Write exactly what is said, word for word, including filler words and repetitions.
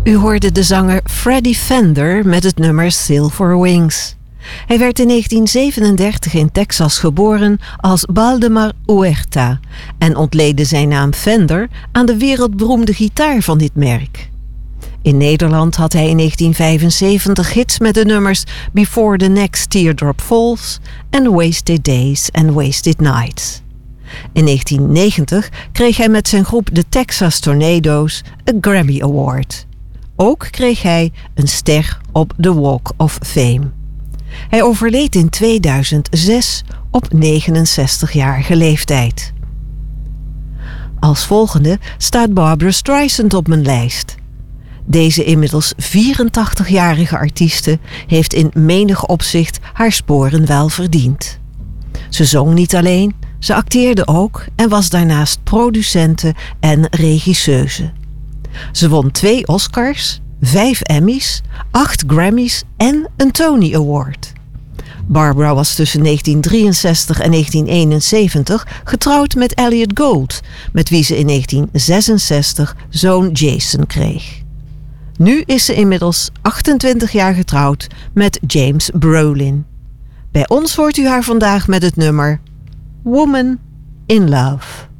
U hoorde de zanger Freddie Fender met het nummer Silver Wings. Hij werd in negentien zevenendertig in Texas geboren als Valdemar Huerta en ontleende zijn naam Fender aan de wereldberoemde gitaar van dit merk. In Nederland had hij in negentien vijfenzeventig hits met de nummers Before the Next Teardrop Falls en Wasted Days and Wasted Nights. In negentien negentig kreeg hij met zijn groep de Texas Tornadoes een Grammy Award. Ook kreeg hij een ster op de Walk of Fame. Hij overleed in tweeduizend zes op negenenzestigjarige leeftijd. Als volgende staat Barbra Streisand op mijn lijst. Deze inmiddels vierentachtigjarige artieste heeft in menig opzicht haar sporen wel verdiend. Ze zong niet alleen, ze acteerde ook en was daarnaast producente en regisseuse. Ze won twee Oscars, vijf Emmys, acht Grammys en een Tony Award. Barbra was tussen negentien drieënzestig en negentien eenenzeventig getrouwd met Elliot Gould, met wie ze in negentien zesenzestig zoon Jason kreeg. Nu is ze inmiddels achtentwintig jaar getrouwd met James Brolin. Bij ons hoort u haar vandaag met het nummer Woman in Love.